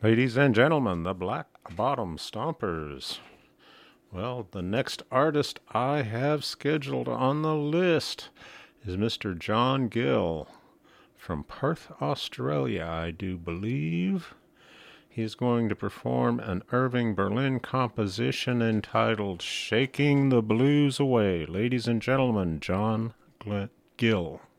Ladies and gentlemen, the Black Bottom Stompers. Well, the next artist I have scheduled on the list is Mr. John Gill from Perth, Australia, I do believe. He's going to perform an Irving Berlin composition entitled Shaking the Blues Away. Ladies and gentlemen, John Gill.